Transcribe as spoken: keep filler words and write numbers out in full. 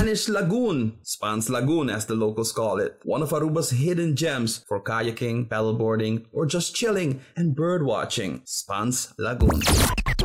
Spanish Lagoon, Spans Lagoon as the locals call it, one of Aruba's hidden gems for kayaking, paddleboarding, or just chilling and bird watching. Spans Lagoon.